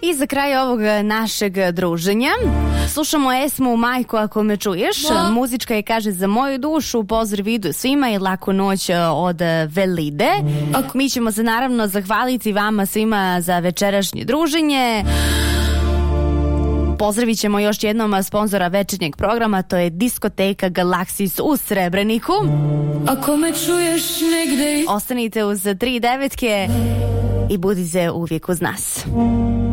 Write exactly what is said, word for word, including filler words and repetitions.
I za kraj ovog našeg druženja slušamo Esmu Majko ako me čuješ. Muzička je kaže za moju dušu, pozdrav idu svima i laku noć od Velide. Mi ćemo se naravno zahvaliti vama svima za večerašnje druženje. Pozdravit ćemo još jednom sponzora večernjeg programa, to je diskoteka Galaksis u Srebreniku. Ako me čuješ negde... Ostanite uz tri devetke i budite uvijek uz nas.